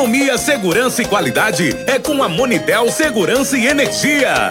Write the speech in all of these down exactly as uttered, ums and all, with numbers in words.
Economia, segurança e qualidade é com a Monitel Segurança e Energia.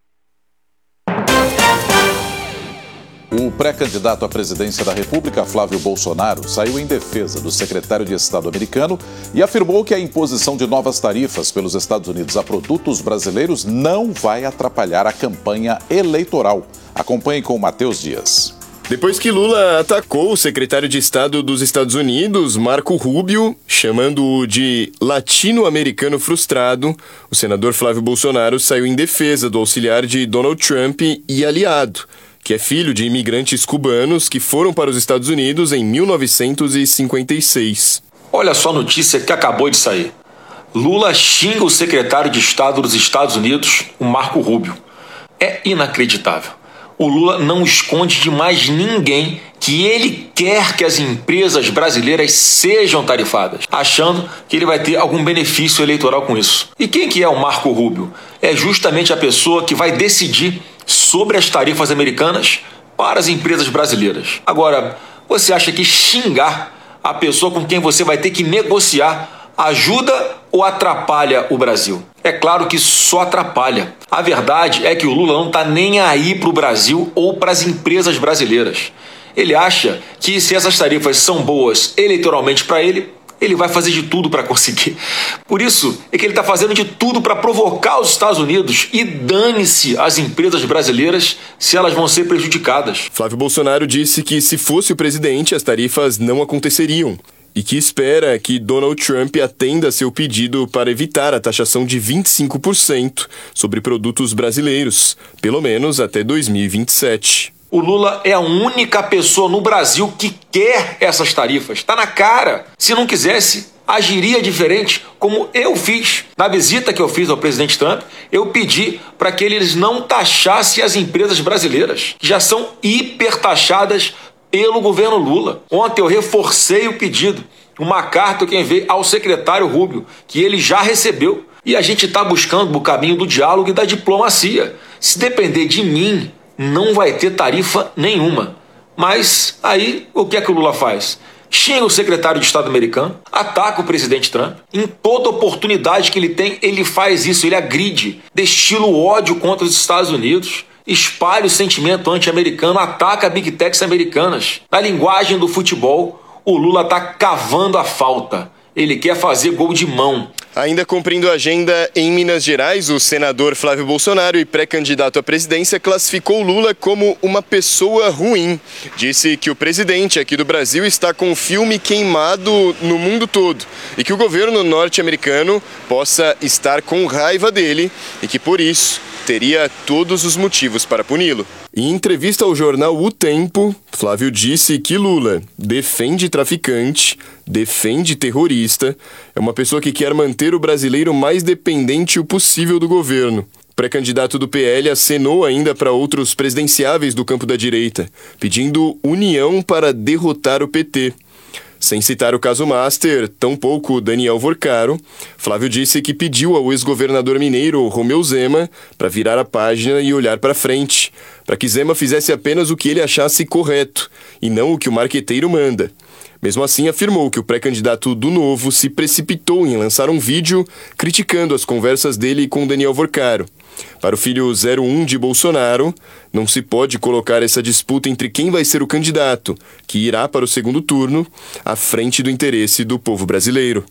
O pré-candidato à presidência da República, Flávio Bolsonaro, saiu em defesa do secretário de Estado americano e afirmou que a imposição de novas tarifas pelos Estados Unidos a produtos brasileiros não vai atrapalhar a campanha eleitoral. Acompanhe com o Matheus Dias. Depois que Lula atacou o secretário de Estado dos Estados Unidos, Marco Rubio, chamando-o de latino-americano frustrado, o senador Flávio Bolsonaro saiu em defesa do auxiliar de Donald Trump e aliado, que é filho de imigrantes cubanos que foram para os Estados Unidos em mil novecentos e cinquenta e seis. Olha só a notícia que acabou de sair. Lula xinga o secretário de Estado dos Estados Unidos, o Marco Rubio. É inacreditável. O Lula não esconde de mais ninguém que ele quer que as empresas brasileiras sejam tarifadas, achando que ele vai ter algum benefício eleitoral com isso. E quem que é o Marco Rubio? É justamente a pessoa que vai decidir sobre as tarifas americanas para as empresas brasileiras. Agora, você acha que xingar a pessoa com quem você vai ter que negociar ajuda ou atrapalha o Brasil? É claro que só atrapalha. A verdade é que o Lula não está nem aí para o Brasil ou para as empresas brasileiras. Ele acha que se essas tarifas são boas eleitoralmente para ele, ele vai fazer de tudo para conseguir. Por isso é que ele está fazendo de tudo para provocar os Estados Unidos e dane-se as empresas brasileiras se elas vão ser prejudicadas. Flávio Bolsonaro disse que se fosse o presidente, as tarifas não aconteceriam e que espera que Donald Trump atenda seu pedido para evitar a taxação de vinte e cinco por cento sobre produtos brasileiros, pelo menos até dois mil e vinte e sete. O Lula é a única pessoa no Brasil que quer essas tarifas. Está na cara. Se não quisesse, agiria diferente, como eu fiz. Na visita que eu fiz ao presidente Trump, eu pedi para que eles não taxassem as empresas brasileiras, que já são hipertaxadas pelo governo Lula. Ontem eu reforcei o pedido, uma carta que eu enviei ao secretário Rubio, que ele já recebeu. E a gente está buscando o caminho do diálogo e da diplomacia. Se depender de mim, não vai ter tarifa nenhuma. Mas aí, o que é que o Lula faz? Xinga o secretário de Estado americano, ataca o presidente Trump. Em toda oportunidade que ele tem, ele faz isso, ele agride, destila o ódio contra os Estados Unidos, espalha o sentimento anti-americano, ataca Big Techs americanas. Na linguagem do futebol, o Lula está cavando a falta. Ele quer fazer gol de mão. Ainda cumprindo a agenda em Minas Gerais, o senador Flávio Bolsonaro e pré-candidato à presidência classificou Lula como uma pessoa ruim. Disse que o presidente aqui do Brasil está com o filme queimado no mundo todo e que o governo norte-americano possa estar com raiva dele e que, por isso, teria todos os motivos para puni-lo. Em entrevista ao jornal O Tempo, Flávio disse que Lula defende traficante, defende terrorista, é uma pessoa que quer manter o brasileiro mais dependente o possível do governo. O pré-candidato do P L acenou ainda para outros presidenciáveis do campo da direita, pedindo união para derrotar o P T. Sem citar o caso Master, tampouco Daniel Vorcaro, Flávio disse que pediu ao ex-governador mineiro Romeu Zema para virar a página e olhar para frente, para que Zema fizesse apenas o que ele achasse correto e não o que o marqueteiro manda. Mesmo assim, afirmou que o pré-candidato do Novo se precipitou em lançar um vídeo criticando as conversas dele com Daniel Vorcaro. Para o filho zero um de Bolsonaro, não se pode colocar essa disputa entre quem vai ser o candidato, que irá para o segundo turno, à frente do interesse do povo brasileiro.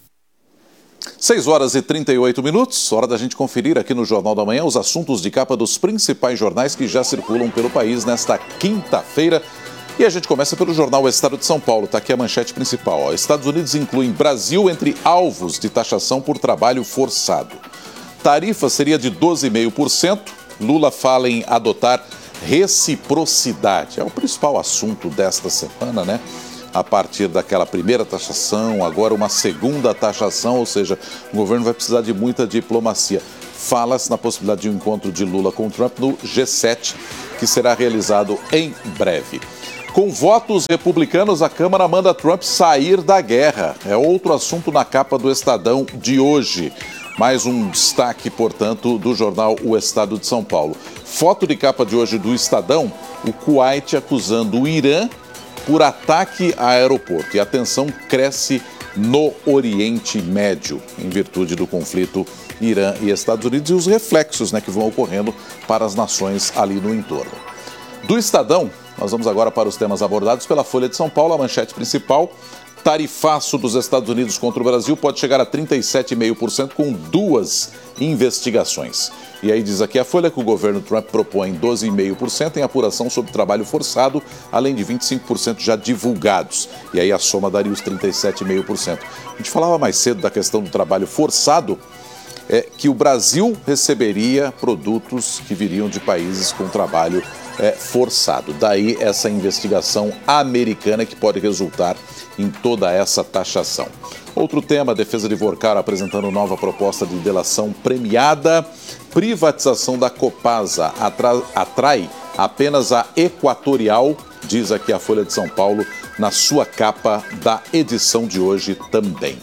seis horas e trinta e oito minutos, hora da gente conferir aqui no Jornal da Manhã os assuntos de capa dos principais jornais que já circulam pelo país nesta quinta-feira. E a gente começa pelo jornal O Estado de São Paulo, está aqui a manchete principal. Ó. Estados Unidos incluem Brasil entre alvos de taxação por trabalho forçado. Tarifa seria de doze vírgula cinco por cento. Lula fala em adotar reciprocidade. É o principal assunto desta semana, né? A partir daquela primeira taxação, agora uma segunda taxação, ou seja, o governo vai precisar de muita diplomacia. Fala-se na possibilidade de um encontro de Lula com Trump no G sete, que será realizado em breve. Com votos republicanos, a Câmara manda Trump sair da guerra. É outro assunto na capa do Estadão de hoje. Mais um destaque, portanto, do jornal O Estado de São Paulo. Foto de capa de hoje do Estadão, o Kuwait acusando o Irã por ataque a aeroporto. E a tensão cresce no Oriente Médio, em virtude do conflito Irã e Estados Unidos e os reflexos, né, que vão ocorrendo para as nações ali no entorno. Do Estadão, nós vamos agora para os temas abordados pela Folha de São Paulo, a manchete principal: tarifaço dos Estados Unidos contra o Brasil pode chegar a trinta e sete vírgula cinco por cento com duas investigações. E aí diz aqui a Folha que o governo Trump propõe doze vírgula cinco por cento em apuração sobre trabalho forçado, além de vinte e cinco por cento já divulgados. E aí a soma daria os trinta e sete vírgula cinco por cento. A gente falava mais cedo da questão do trabalho forçado, é, que o Brasil receberia produtos que viriam de países com trabalho é, forçado. Daí essa investigação americana que pode resultar em toda essa taxação. Outro tema: a defesa de Vorcaro apresentando nova proposta de delação premiada. Privatização da Copasa atra- atrai apenas a Equatorial, diz aqui a Folha de São Paulo na sua capa da edição de hoje também.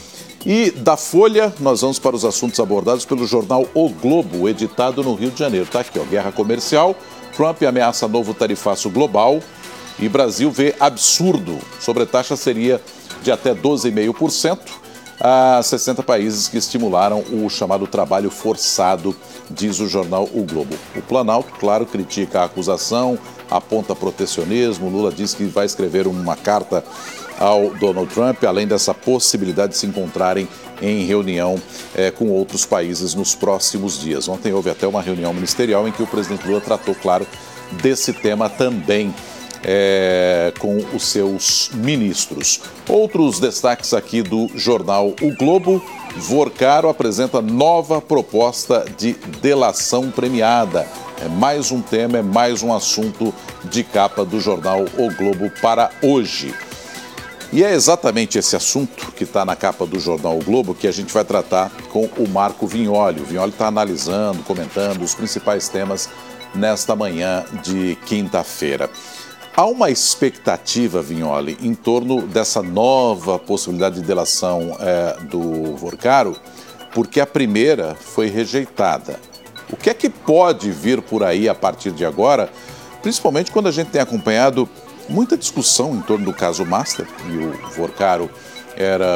E da Folha, nós vamos para os assuntos abordados pelo jornal O Globo, editado no Rio de Janeiro. Está aqui, ó, guerra comercial, Trump ameaça novo tarifaço global e Brasil vê absurdo. Sobretaxa seria de até doze vírgula cinco por cento. a sessenta países que estimularam o chamado trabalho forçado, diz o jornal O Globo. O Planalto, claro, critica a acusação, aponta protecionismo. Lula diz que vai escrever uma carta ao Donald Trump, além dessa possibilidade de se encontrarem em reunião eh, com outros países nos próximos dias. Ontem houve até uma reunião ministerial em que o presidente Lula tratou, claro, desse tema também É, com os seus ministros. Outros destaques aqui do jornal O Globo: Vorcaro apresenta nova proposta de delação premiada. É mais um tema, é mais um assunto de capa do jornal O Globo para hoje. E é exatamente esse assunto que está na capa do jornal O Globo que a gente vai tratar com o Marco Vignoli. O Vignoli está analisando, comentando os principais temas nesta manhã de quinta-feira. Há uma expectativa, Vignoli, em torno dessa nova possibilidade de delação é, do Vorcaro, porque a primeira foi rejeitada. O que é que pode vir por aí a partir de agora, principalmente quando a gente tem acompanhado muita discussão em torno do caso Master, e o Vorcaro era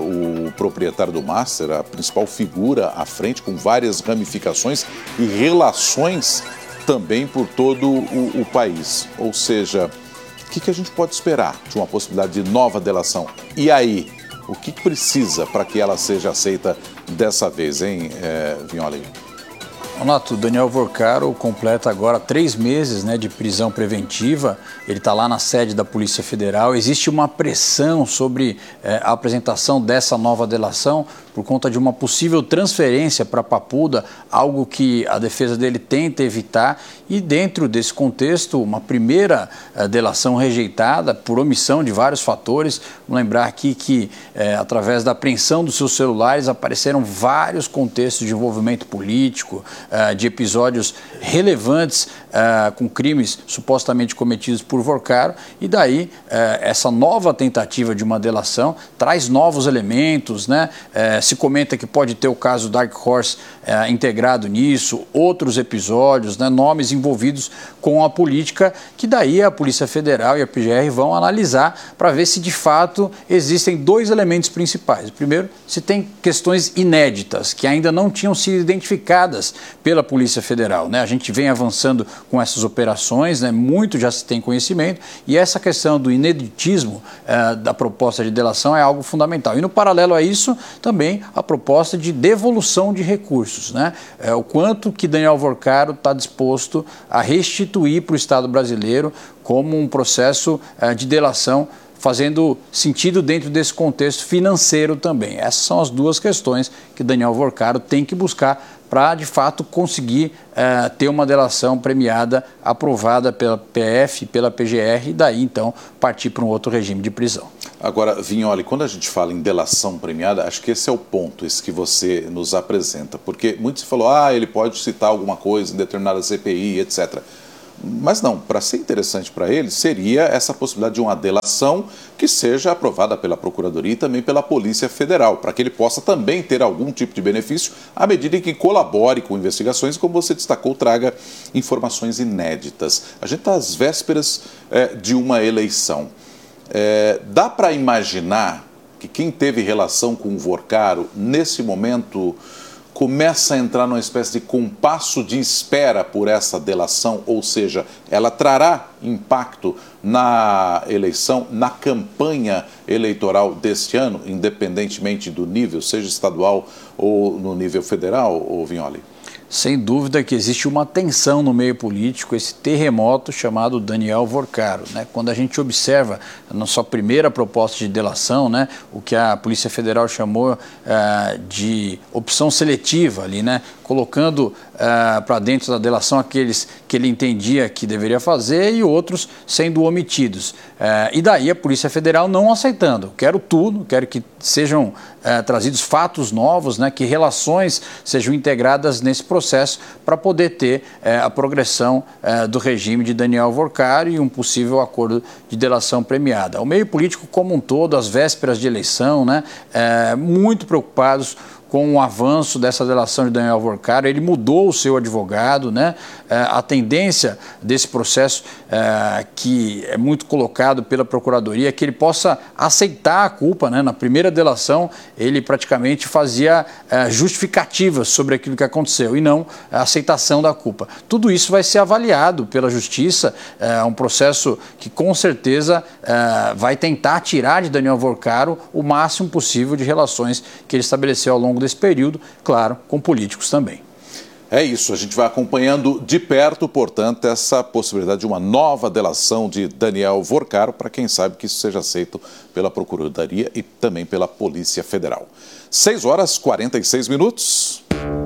o proprietário do Master, a principal figura à frente, com várias ramificações e relações também por todo o, o país. Ou seja, o que, que a gente pode esperar de uma possibilidade de nova delação? E aí, o que precisa para que ela seja aceita dessa vez, hein, é, Vignoli? Renato, Daniel Vorcaro completa agora três meses, né, de prisão preventiva. Ele está lá na sede da Polícia Federal. Existe uma pressão sobre eh, a apresentação dessa nova delação por conta de uma possível transferência para Papuda, algo que a defesa dele tenta evitar. E dentro desse contexto, uma primeira eh, delação rejeitada por omissão de vários fatores. Vamos lembrar aqui que, eh, através da apreensão dos seus celulares, apareceram vários contextos de envolvimento político, Uh, de episódios relevantes uh, com crimes supostamente cometidos por Vorcaro, e daí uh, essa nova tentativa de uma delação traz novos elementos, né? Uh, se comenta que pode ter o caso Dark Horse uh, integrado nisso, outros episódios, né? Nomes envolvidos com a política, que daí a Polícia Federal e a P G R vão analisar para ver se de fato existem dois elementos principais. Primeiro, se tem questões inéditas que ainda não tinham sido identificadas pela Polícia Federal, né? A gente vem avançando com essas operações, né? Muito já se tem conhecimento, e essa questão do ineditismo eh, da proposta de delação é algo fundamental. E no paralelo a isso, também a proposta de devolução de recursos, né? É, o quanto que Daniel Vorcaro está disposto a restituir para o Estado brasileiro como um processo eh, de delação, fazendo sentido dentro desse contexto financeiro também. Essas são as duas questões que Daniel Vorcaro tem que buscar para, de fato, conseguir uh, ter uma delação premiada aprovada pela P F, pela P G R, e daí, então, partir para um outro regime de prisão. Agora, Vignoli, quando a gente fala em delação premiada, acho que esse é o ponto, esse que você nos apresenta, porque muito se falou, ah, ele pode citar alguma coisa em determinada C P I, etcétera. Mas não, para ser interessante para ele, seria essa possibilidade de uma delação que seja aprovada pela Procuradoria e também pela Polícia Federal, para que ele possa também ter algum tipo de benefício à medida em que colabore com investigações e, como você destacou, traga informações inéditas. A gente está às vésperas é, de uma eleição. É, dá para imaginar que que quem teve relação com o Vorcaro, nesse momento, começa a entrar numa espécie de compasso de espera por essa delação, ou seja, ela trará impacto na eleição, na campanha eleitoral deste ano, independentemente do nível, seja estadual ou no nível federal, ou Vignoli? Sem dúvida que existe uma tensão no meio político, esse terremoto chamado Daniel Vorcaro, né? Quando a gente observa na sua primeira proposta de delação, né, o que a Polícia Federal chamou eh, de opção seletiva ali, né, colocando eh, para dentro da delação aqueles que ele entendia que deveria fazer e outros sendo omitidos. Eh, e daí a Polícia Federal não aceitando. Quero tudo, quero que sejam eh, trazidos fatos novos, né, que relações sejam integradas nesse processo para poder ter eh, a progressão eh, do regime de Daniel Vorcaro e um possível acordo de delação premiada. O meio político como um todo, às vésperas de eleição, né, eh, muito preocupados com o avanço dessa delação de Daniel Vorcaro. Ele mudou o seu advogado, né? A tendência desse processo, é, que é muito colocado pela Procuradoria, é que ele possa aceitar a culpa, né? Na primeira delação, ele praticamente fazia é, justificativas sobre aquilo que aconteceu e não a aceitação da culpa. Tudo isso vai ser avaliado pela Justiça, é um processo que com certeza é, vai tentar tirar de Daniel Vorcaro o máximo possível de relações que ele estabeleceu ao longo desse período, claro, com políticos também. É isso, a gente vai acompanhando de perto, portanto, essa possibilidade de uma nova delação de Daniel Vorcaro, para quem sabe que isso seja aceito pela Procuradoria e também pela Polícia Federal. seis horas e quarenta e seis minutos.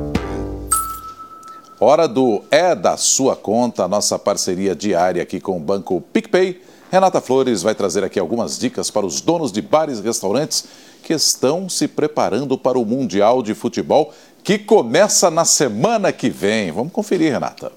Hora do É da Sua Conta, a nossa parceria diária aqui com o Banco PicPay. Renata Flores vai trazer aqui algumas dicas para os donos de bares e restaurantes que estão se preparando para o Mundial de Futebol, que começa na semana que vem. Vamos conferir, Renata.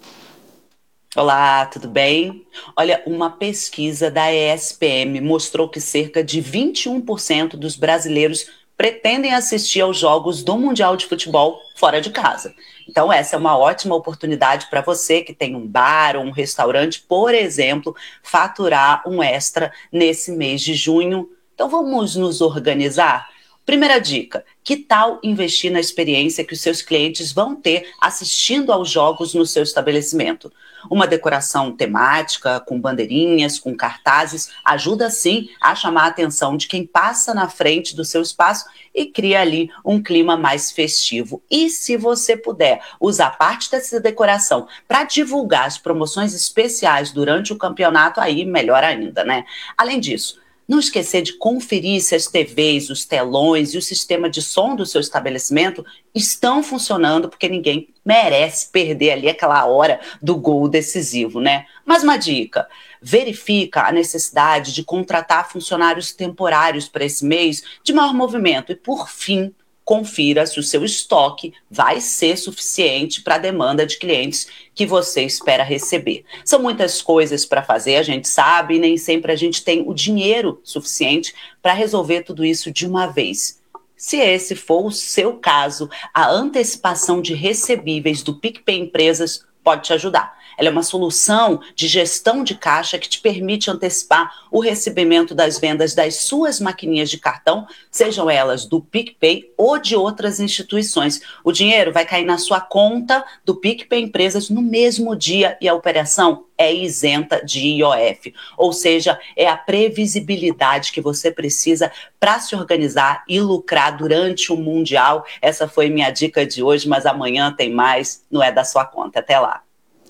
Olá, tudo bem? Olha, uma pesquisa da E S P M mostrou que cerca de vinte e um por cento dos brasileiros pretendem assistir aos jogos do Mundial de Futebol fora de casa. Então essa é uma ótima oportunidade para você que tem um bar ou um restaurante, por exemplo, faturar um extra nesse mês de junho. Então vamos nos organizar? Primeira dica, que tal investir na experiência que os seus clientes vão ter assistindo aos jogos no seu estabelecimento? Uma decoração temática, com bandeirinhas, com cartazes, ajuda sim a chamar a atenção de quem passa na frente do seu espaço e cria ali um clima mais festivo. E se você puder usar parte dessa decoração para divulgar as promoções especiais durante o campeonato, aí melhor ainda, né? Além disso, não esquecer de conferir se as T Vs, os telões e o sistema de som do seu estabelecimento estão funcionando, porque ninguém merece perder ali aquela hora do gol decisivo, né? Mais uma dica, verifica a necessidade de contratar funcionários temporários para esse mês de maior movimento e, por fim, confira se o seu estoque vai ser suficiente para a demanda de clientes que você espera receber. São muitas coisas para fazer, a gente sabe, e nem sempre a gente tem o dinheiro suficiente para resolver tudo isso de uma vez. Se esse for o seu caso, a antecipação de recebíveis do PicPay Empresas pode te ajudar. Ela é uma solução de gestão de caixa que te permite antecipar o recebimento das vendas das suas maquininhas de cartão, sejam elas do PicPay ou de outras instituições. O dinheiro vai cair na sua conta do PicPay Empresas no mesmo dia e a operação é isenta de I O F. Ou seja, é a previsibilidade que você precisa para se organizar e lucrar durante o Mundial. Essa foi minha dica de hoje, mas amanhã tem mais, não é da sua conta. Até lá.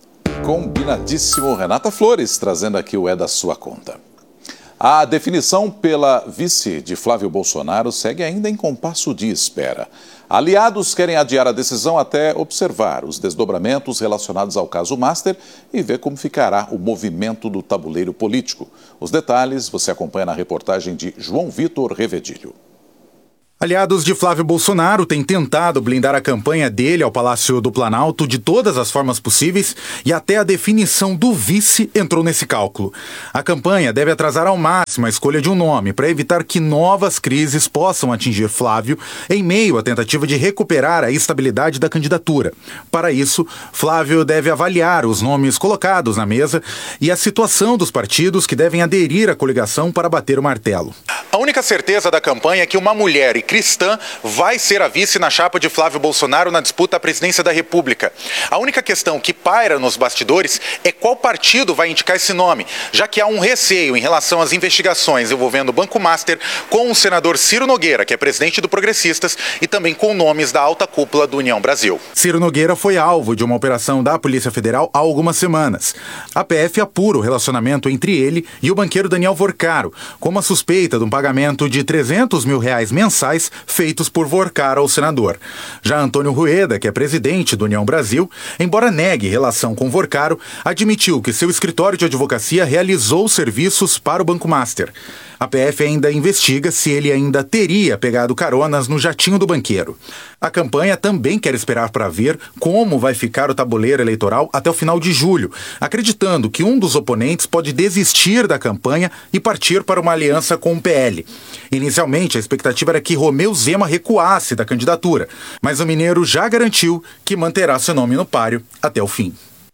Combinadíssimo, Renata Flores, trazendo aqui o É da Sua Conta. A definição pela vice de Flávio Bolsonaro segue ainda em compasso de espera. Aliados querem adiar a decisão até observar os desdobramentos relacionados ao caso Master e ver como ficará o movimento do tabuleiro político. Os detalhes você acompanha na reportagem de João Vitor Revedilho. Aliados de Flávio Bolsonaro têm tentado blindar a campanha dele ao Palácio do Planalto de todas as formas possíveis e até a definição do vice entrou nesse cálculo. A campanha deve atrasar ao máximo a escolha de um nome para evitar que novas crises possam atingir Flávio em meio à tentativa de recuperar a estabilidade da candidatura. Para isso, Flávio deve avaliar os nomes colocados na mesa e a situação dos partidos que devem aderir à coligação para bater o martelo. A única certeza da campanha é que uma mulher e cristã vai ser a vice na chapa de Flávio Bolsonaro na disputa à presidência da República. A única questão que paira nos bastidores é qual partido vai indicar esse nome, já que há um receio em relação às investigações envolvendo o Banco Master com o senador Ciro Nogueira, que é presidente do Progressistas, e também com nomes da alta cúpula do União Brasil. Ciro Nogueira foi alvo de uma operação da Polícia Federal há algumas semanas. A P F apura o relacionamento entre ele e o banqueiro Daniel Vorcaro, com uma suspeita de um pagamento de trezentos mil reais mensais feitos por Vorcaro ao senador. Já Antônio Rueda, que é presidente do União Brasil, embora negue relação com Vorcaro, admitiu que seu escritório de advocacia realizou serviços para o Banco Master. A P F ainda investiga se ele ainda teria pegado caronas no jatinho do banqueiro. A campanha também quer esperar para ver como vai ficar o tabuleiro eleitoral até o final de julho, acreditando que um dos oponentes pode desistir da campanha e partir para uma aliança com o P L. Inicialmente, a expectativa era que Romeu Zema recuasse da candidatura, mas o mineiro já garantiu que manterá seu nome no páreo até o fim.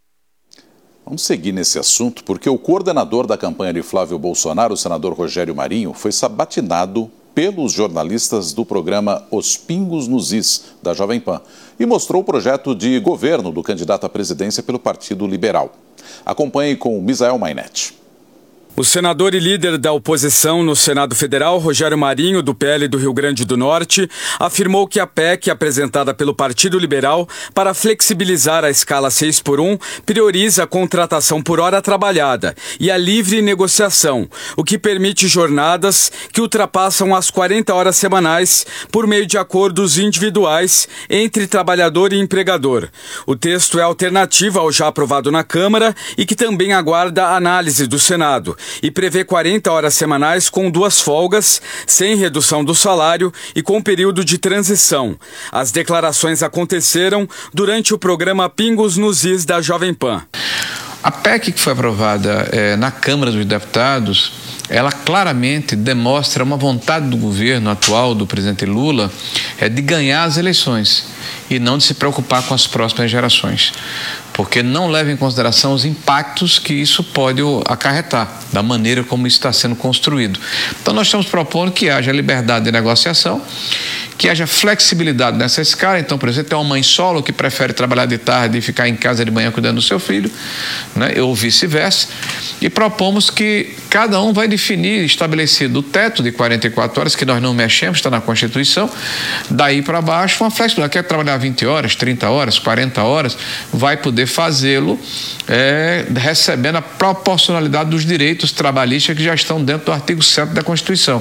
Vamos seguir nesse assunto, porque o coordenador da campanha de Flávio Bolsonaro, o senador Rogério Marinho, foi sabatinado pelos jornalistas do programa Os Pingos nos Is, da Jovem Pan, e mostrou o projeto de governo do candidato à presidência pelo Partido Liberal. Acompanhe com o Misael Mainetti. O senador e líder da oposição no Senado Federal, Rogério Marinho, do P L do Rio Grande do Norte, afirmou que a P E C apresentada pelo Partido Liberal para flexibilizar a escala seis por um prioriza a contratação por hora trabalhada e a livre negociação, o que permite jornadas que ultrapassam as quarenta horas semanais por meio de acordos individuais entre trabalhador e empregador. O texto é alternativo ao já aprovado na Câmara e que também aguarda a análise do Senado, e prevê quarenta horas semanais com duas folgas, sem redução do salário e com período de transição. As declarações aconteceram durante o programa Pingos nos Is da Jovem Pan. A P E C que foi aprovada é, na Câmara dos Deputados, ela claramente demonstra uma vontade do governo atual, do presidente Lula, é de ganhar as eleições e não de se preocupar com as próximas gerações, porque não leva em consideração os impactos que isso pode acarretar, da maneira como isso está sendo construído. Então nós estamos propondo que haja liberdade de negociação, que haja flexibilidade nessa escala. Então, por exemplo, tem uma mãe solo que prefere trabalhar de tarde e ficar em casa de manhã cuidando do seu filho, né? Ou vice-versa, e propomos que cada um vai definir, estabelecido o teto de quarenta e quatro horas, que nós não mexemos, está na Constituição, daí para baixo uma flexibilidade. Quer trabalhar vinte horas, trinta horas, quarenta horas, vai poder fazê-lo é, recebendo a proporcionalidade dos direitos trabalhistas que já estão dentro do artigo sete da Constituição.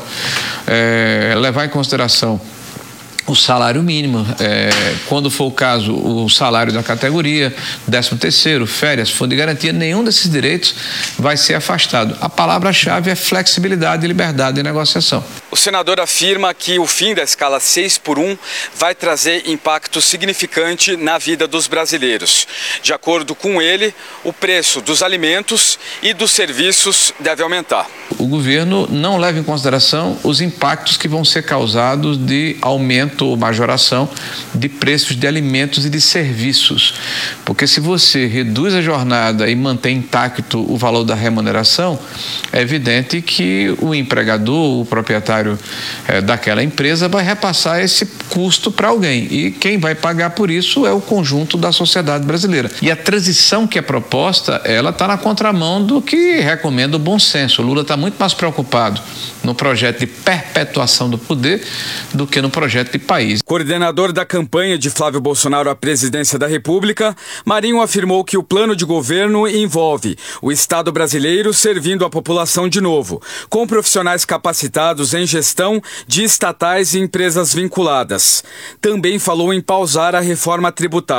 É, levar em consideração o salário mínimo, é, quando for o caso, o salário da categoria, décimo terceiro, férias, fundo de garantia, nenhum desses direitos vai ser afastado. A palavra-chave é flexibilidade e liberdade de negociação. O senador afirma que o fim da escala seis por um vai trazer impacto significante na vida dos brasileiros. De acordo com ele, o preço dos alimentos e dos serviços deve aumentar. O governo não leva em consideração os impactos que vão ser causados de aumento ou majoração de preços de alimentos e de serviços. Porque se você reduz a jornada e mantém intacto o valor da remuneração, é evidente que o empregador, o proprietário é, daquela empresa vai repassar esse custo para alguém. E quem vai pagar por isso é o conjunto da sociedade brasileira. E a transição que é proposta, ela está na contramão do que recomenda o bom senso. O Lula está muito mais preocupado no projeto de perpetuação do poder do que no projeto de país. Coordenador da campanha de Flávio Bolsonaro à presidência da República, Marinho afirmou que o plano de governo envolve o Estado brasileiro servindo a população de novo, com profissionais capacitados em gestão de estatais e empresas vinculadas. Também falou em pausar a reforma tributária.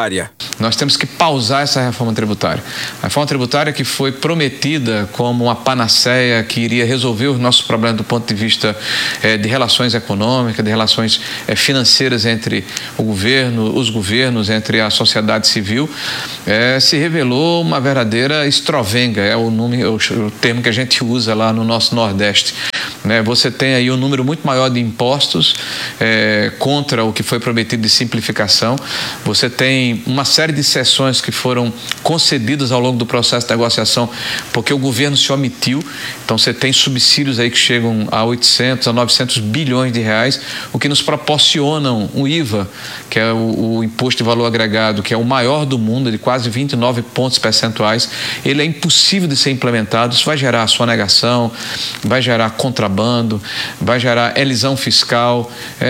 Nós temos que pausar essa reforma tributária. A reforma tributária que foi prometida como uma panaceia que iria resolver os nossos problemas do ponto de vista eh, de relações econômicas, de relações eh, financeiras entre o governo, os governos, entre a sociedade civil, eh, se revelou uma verdadeira estrovenga, é o, nome, o, o termo que a gente usa lá no nosso Nordeste. Né? Você tem aí um número muito maior de impostos eh, contra o que foi prometido de simplificação. Você tem uma série de sessões que foram concedidas ao longo do processo de negociação porque o governo se omitiu. Então você tem subsídios aí que chegam a oitocentos, a novecentos bilhões de reais, o que nos proporcionam um I V A, que é o, o Imposto de Valor Agregado, que é o maior do mundo, de quase vinte e nove pontos percentuais. Ele é impossível de ser implementado. Isso vai gerar sonegação, vai gerar contrabando, vai gerar elisão fiscal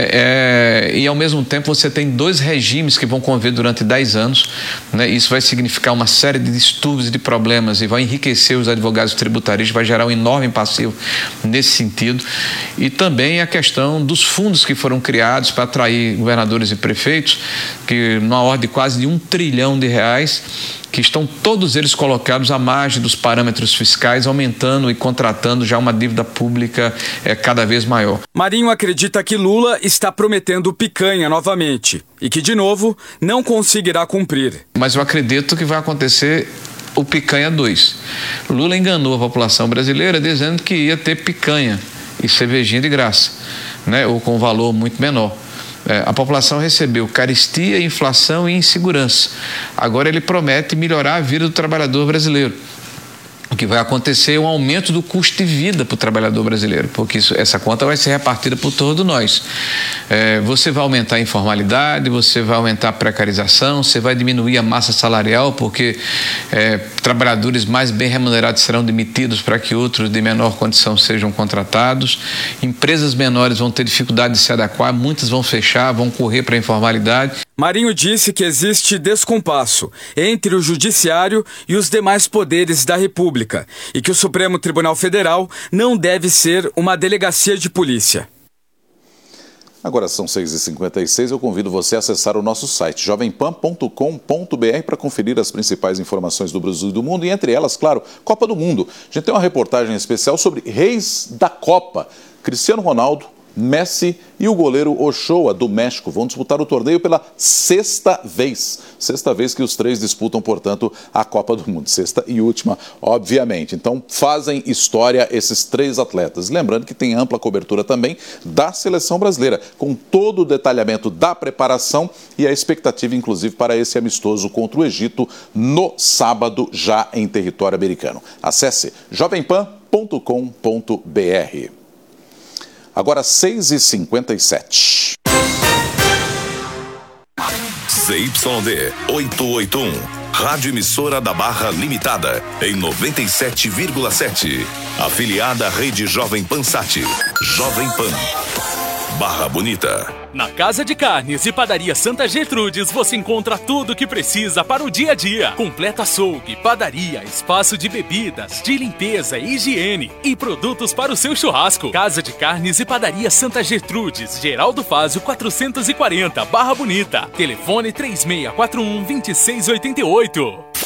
é, é, e ao mesmo tempo você tem dois regimes que vão conviver durante dez anos, né? Isso vai significar uma série de distúrbios e de problemas e vai enriquecer os advogados tributaristas, vai gerar um enorme passivo nesse sentido. E também a questão dos fundos que foram criados para atrair governadores e prefeitos, que numa ordem de quase de um trilhão de reais, que estão todos eles colocados à margem dos parâmetros fiscais, aumentando e contratando já uma dívida pública é, cada vez maior. Marinho acredita que Lula está prometendo picanha novamente e que, de novo, não conseguirá cumprir. Mas eu acredito que vai acontecer o picanha dois. Lula enganou a população brasileira dizendo que ia ter picanha e cervejinha de graça, né, ou com valor muito menor. É, a população recebeu carestia, inflação e insegurança. Agora ele promete melhorar a vida do trabalhador brasileiro. O que vai acontecer é um aumento do custo de vida para o trabalhador brasileiro, porque isso, essa conta vai ser repartida por todos nós. É, você vai aumentar a informalidade, você vai aumentar a precarização, você vai diminuir a massa salarial, porque é, trabalhadores mais bem remunerados serão demitidos para que outros de menor condição sejam contratados. Empresas menores vão ter dificuldade de se adequar, muitas vão fechar, vão correr para a informalidade. Marinho disse que existe descompasso entre o Judiciário e os demais poderes da República e que o Supremo Tribunal Federal não deve ser uma delegacia de polícia. Agora são seis e cinquenta e seis, eu convido você a acessar o nosso site jovem pan ponto com ponto br para conferir as principais informações do Brasil e do mundo, e entre elas, claro, Copa do Mundo. A gente tem uma reportagem especial sobre reis da Copa. Cristiano Ronaldo, Messi e o goleiro Ochoa, do México, vão disputar o torneio pela sexta vez. Sexta vez que os três disputam, portanto, a Copa do Mundo. Sexta e última, obviamente. Então, fazem história esses três atletas. Lembrando que tem ampla cobertura também da seleção brasileira, com todo o detalhamento da preparação e a expectativa, inclusive, para esse amistoso contra o Egito no sábado, já em território americano. Acesse jovem pan ponto com ponto br. Agora seis e cinquenta e sete. Z Y D oitocentos e oitenta e um, Rádio Emissora da Barra Limitada, em noventa e sete vírgula sete. Afiliada à Rede Jovem Pan Sat. Jovem Pan. Barra Bonita. Na Casa de Carnes e Padaria Santa Gertrudes você encontra tudo o que precisa para o dia a dia. Completa açougue, padaria, espaço de bebidas, de limpeza e higiene e produtos para o seu churrasco. Casa de Carnes e Padaria Santa Gertrudes, Geraldo Fázio quatrocentos e quarenta, Barra Bonita. Telefone três seis quatro um, dois seis oito oito.